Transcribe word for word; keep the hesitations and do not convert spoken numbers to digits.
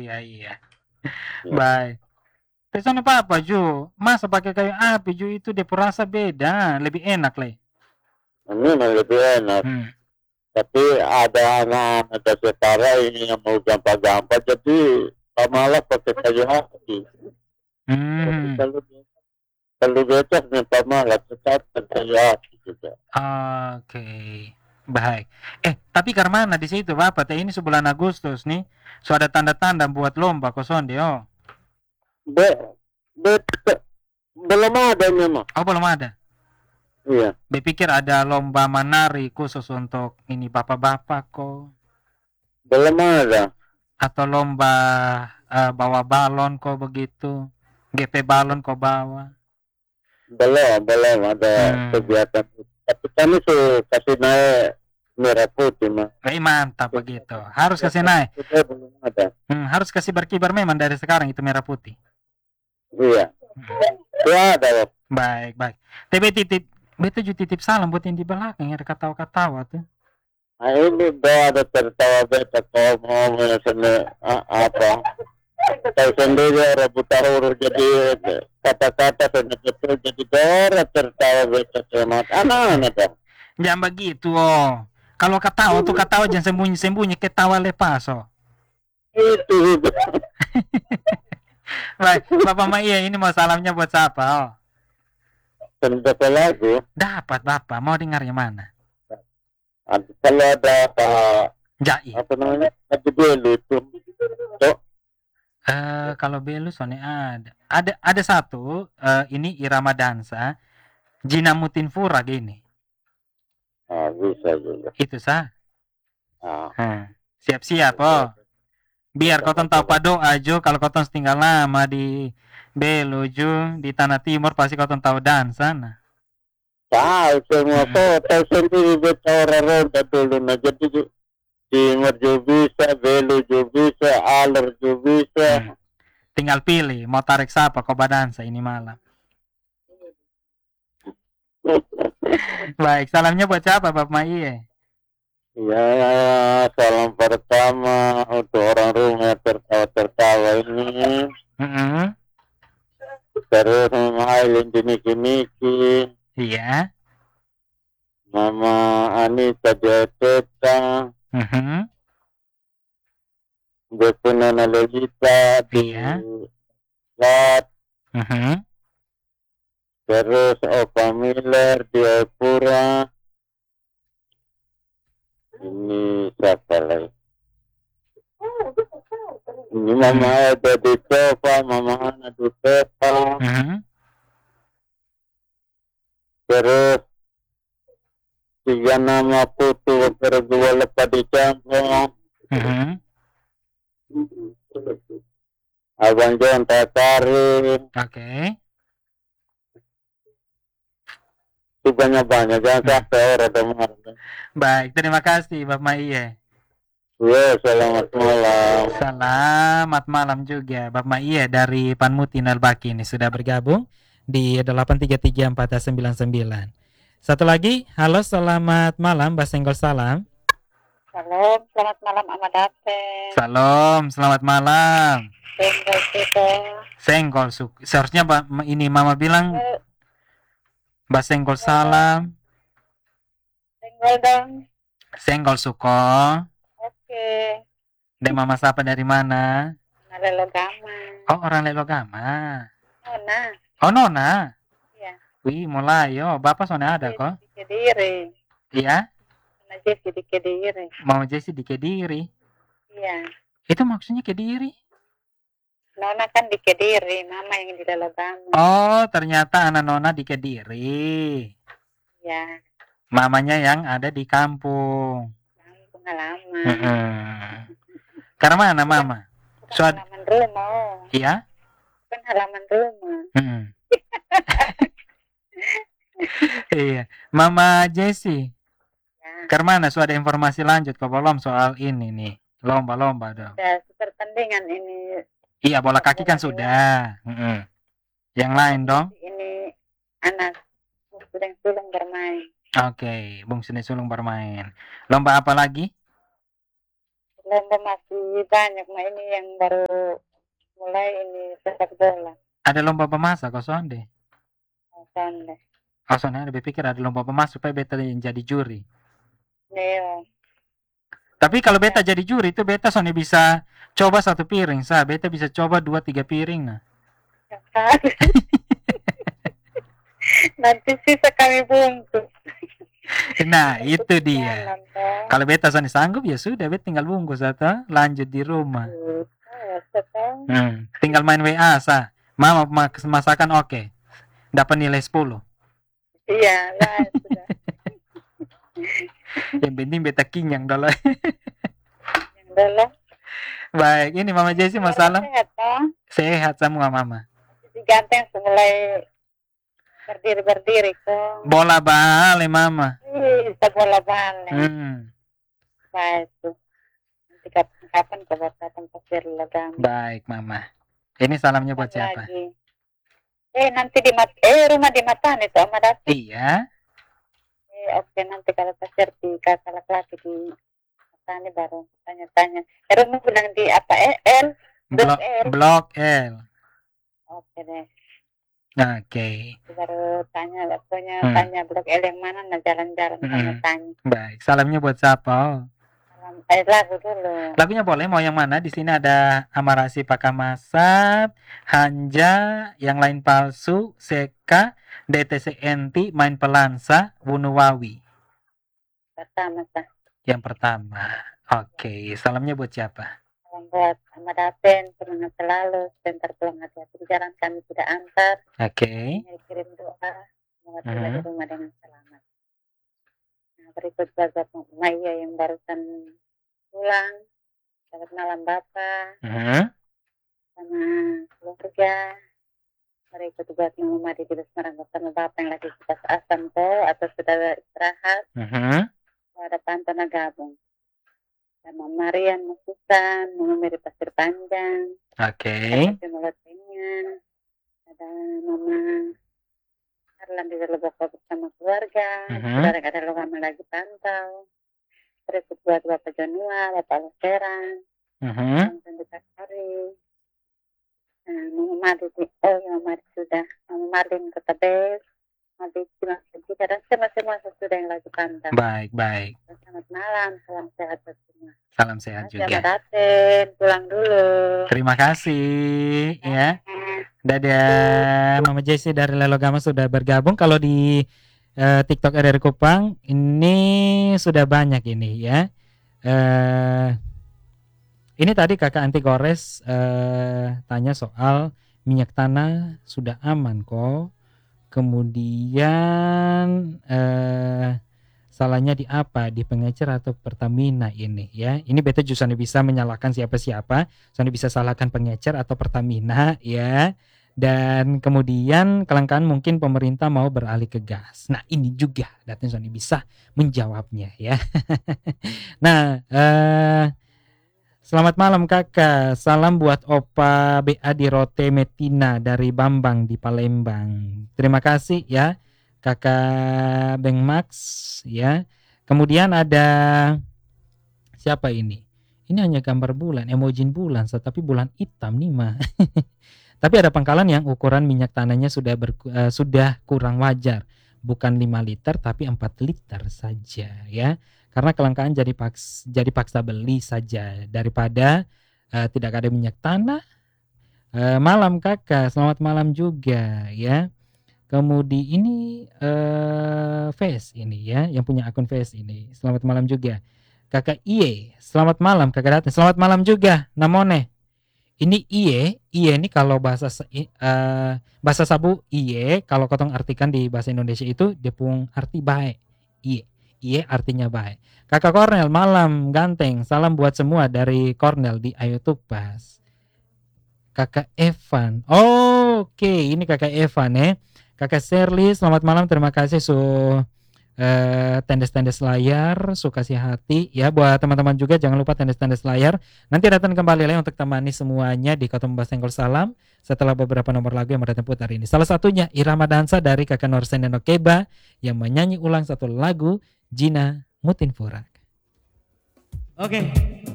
iya iya. Ya. Baik. Pesan apa apa Ju? Masa pakai kayu api Ju itu dia rasa beda, lebih enak lah. Memang lebih enak. Hmm. Tapi ada anak-anak dari setara ini yang mau gampang-gampang, jadi malah pakai kayu api. Tapi Hmm. kalau kalau becak minta malah tetap pakai kayu api juga. Oke. Baik. Eh, tapi karena di situ Bapak, teh ini sebulan Agustus nih, so ada tanda-tanda buat lomba kosong deh, oh. Be, be, belum ada memang. Oh, belum ada. Iya. Dipikir ada lomba menari khusus untuk ini bapak-bapak kok. Belum ada. Atau lomba eh, bawa balon kok begitu. G P balon kok bawa. Belum, belum ada Hmm. kegiatan. Tapi kami sih kasih naik merah putih mah. Eh, mantap begitu. Harus kasih naik. Kita belum ada. Hmm, harus kasih berkibar memang dari sekarang itu merah putih. Iya. Hmm. Itu ada. Wak. Baik, baik. Tapi titip, betul juga titip salam buat yang di belakang ada ketawa-katawa tuh. Nah ini doa ada tertawa beta kalau mau seni apa. Saya sendiri rebut tahu jadi kata-kata dan betul jadi doa tertawa beta semangat anak-anak dah. Jangan begitu, oh. Kalau ketawa tuh ketawa jangan sembunyi-sembunyi, ketawa lepas, oh. Itu. Baik, Bapak Maya ini mau salamnya buat siapa, oh? Berapa lagu? Dapat Bapak, mau dengar yang mana? Kalau ada uh, Jai. apa namanya? Lagu belu itu. So, Eh, kalau Belu soalnya ada. Ada ada satu eh, ini irama dansa Jina Mutinfura gini. ah, bisa juga. Itu sah. Ah, Hmm. Siap-siap, oh. Biar kau tahu apa doa Jo, kalau kau tinggal lama di Belu Jo, di Tanah Timur pasti kau tahu dansa. Nah. tahu semua Hmm. kota sendiri beta orang roda dulu nah jadi Timur juga bisa, Belu juga bisa, Aler juga bisa. Hmm. Tinggal pilih mau tarik siapa kau badansa ini malam. Baik, salamnya buat siapa Bapak Mai? Ya, salam pertama untuk orang rumah tertawa-tertawa ini. Mm-mm. Terus Mama Aileen diniki-niki. Iya. Mama Anita Jateta. Mm-hmm. Depunana Lolita di Iya. Lat. Mm-hmm. Terus Opa Miller di Epura. Ini siapa lagi? Ini Mama ada di Copa, Mama Hana di Pepa. Mm-hmm. Terus tiga nama putu berdua lepas di campur. Mm-hmm. Abang John Takari. Oke. Okay. Itu banyak-banyak, jangan sampai orang dengar. Baik, terima kasih Bapak Maiye. Ya, selamat malam. Selamat malam juga Bapak Maiye dari Panmuti Nalbaki ini sudah bergabung di delapan tiga tiga empat sembilan sembilan. Satu lagi, halo selamat malam Mbak Senggol salam. Salam, selamat malam Ahmad Daten. Salam, selamat malam. Senggol kita. Senggol, seharusnya ini Mama bilang Mbak Senggol salam. Senggol dong. Senggol suko. Oke. Dek Mama siapa dari mana? Orang Lelogama. Oh, orang Lelogama. Nona. Oh, Nona. Iya. Wih, mulai yo. Bapak soalnya ada kok. Di Kediri. Iya? Nona Jessy di Kediri. Mama Jessy di Kediri. Iya. Itu maksudnya Kediri? Nona kan di Kediri, Mama yang di Lelogama. Oh, ternyata anak Nona di Kediri. Iya. Mamanya yang ada di kampung. Kampung halaman. Mm-hmm. Karena mana Mama? Bukan Suad... halaman rumah. Iya? Bukan halaman rumah. Mm-hmm. Iya. Mama Jessy. Ya. Karena sudah ada informasi lanjut ke belum soal ini nih. Lomba-lomba dong. Sudah pertandingan ini. Iya, bola kaki kan sudah. Mm-hmm. Yang lain dong? Ini anak sedang sulung bermain. Oke, okay. Bung Sini Sulung bermain. Lomba apa lagi? lomba masih banyak, Ma. Ini yang baru mulai ini sepak bola. Ada lomba pemasak kok sonde. Oh, sonde. Oh sonde lebih pikir ada lomba pemasak supaya beta yang jadi juri. Iya. Tapi kalau beta jadi juri itu beta sonde bisa coba satu piring, sah. Beta bisa coba dua tiga piring nah. Nanti sisa kami bungkus. Nah itu dia. Jalan, toh. Kalau beta sonde sanggup ya sudah, beta tinggal bungkus atau lanjut di rumah. Oh, toh. Hmm, tinggal main W A sah. Mama mas- masakan oke. Dapat nilai sepuluh. Iya, lah sudah. Yang penting beta kenyang dulu. Yang dulu. Baik, ini Mama Jessi mau salam. Sehat, toh. Sehat semua Mama. Diganteng mulai berdiri-berdiri kok. Bola balik Mama. Bisa bola balik. Hmm. Baik tuh. Nanti kapan-kapan kau datang pasir logam. Baik Mama. Ini salamnya buat siapa? Lagi. Eh nanti di mat eh rumah di Matan itu Ama Davi. Iya. Eh, oke nanti kalau pasir di kakak laki-laki di Matan baru tanya-tanya. Eh rumah bilang di apa eh L Blok L. Blok L. Oke deh. Oke. Baru tanya pokoknya Hmm. tanya blok L yang mana nah jalan-jalan Hmm. tanya-tanya. Baik, salamnya buat siapa? Salam- Eh lagu dulu. Lagunya boleh mau yang mana? Di sini ada Amarasi Pakamasat, Hanja, yang lain palsu, Seka, D T C N T, Main Pelansa, Wunuwawi. Pertama sah. Yang pertama. Oke, salamnya buat siapa? Salam buat Ahmad Apen, semangat selalu, sebentar pulang hati-hati di jalan kami tidak antar, Oke. kirim doa, semoga tiba Mhm. di rumah dengan selamat. Nah, berikut buat Maya yang barusan pulang, selamat malam Bapak, Mhm. sama keluarga. Berikut buat Mama Madi di Semarang bersama Bapak yang lagi kipas asam kok, atau sudah istirahat, Mhm. ada pantona gabung. Sama Marian Mususan, Mama Mary Pasir Panjang, Oke. ada Mulut Penyan, ada Mama Arlan di Lebok bersama keluarga, Mhm. saudara ada lama lagi pantau, berikut buat Bapak Janua, Bapak Luseran, Mhm. Langsung di Takari, nah, Mama Madi, di- oh ya Mama Madi sudah, Mama Marlin Kota Bes, Madi Cimas kita dan semua-semua sudah yang lagi pantau. Baik, baik. Selamat malam, salam sehat buat semua. Salam sehat Mas Ahmad juga. Aten, pulang dulu. Terima kasih ya. Dadah, Mama Jessi dari Lelogama sudah bergabung. Kalau di eh, TikTok R R Kupang ini sudah banyak ini ya. Eh, ini tadi kakak Anti Gores eh, tanya soal minyak tanah sudah aman kok. Kemudian eh, salahnya di apa? Di pengecer atau Pertamina ini ya. Ini beta justru bisa menyalahkan siapa-siapa. Soalnya bisa salahkan pengecer atau Pertamina ya. Dan kemudian kelangkaan mungkin pemerintah mau beralih ke gas. Nah ini juga Datin Sony bisa menjawabnya ya. Nah eh, selamat malam kakak. Salam buat Opa B A di Rote Metina dari Bambang di Palembang. Terima kasih ya kakak Beng Max ya. Kemudian ada siapa ini? Ini hanya gambar bulan, emojin bulan, tapi bulan hitam nih mah. Tapi ada pangkalan yang ukuran minyak tanahnya sudah berku- eh, sudah kurang wajar, bukan lima liter tapi empat liter saja ya. Karena kelangkaan jadi paks jadi paksa beli saja daripada eh, tidak ada minyak tanah. Eh, malam kakak, selamat malam juga ya. Kemudian ini eh Face ini ya, yang punya akun Face ini. Selamat malam juga. Kakak Iye, selamat malam kakak datang. Selamat malam juga. Namone. Ini iye, iye ini kalau bahasa uh, bahasa Sabu iye, kalau kotong artikan di bahasa Indonesia itu dia pun arti baik. Iye, iye artinya baik. Kakak Cornel, malam ganteng. Salam buat semua dari Cornel di Ayo Tupas. Kakak Evan. Oh, oke, okay. Ini Kakak Evan ya. Kakak Shirley, selamat malam. Terima kasih su Uh, tendes-tendes layar, suka kasih hati ya buat teman-teman juga, jangan lupa tendes-tendes layar. Nanti datang kembali lagi untuk temani semuanya di Kota Membasenggol Salam setelah beberapa nomor lagu yang mereka putar ini. Salah satunya Irama Dansa dari Kakak Norsen dan Okeba yang menyanyi ulang satu lagu Jina Mutin Furak. Oke. Okay.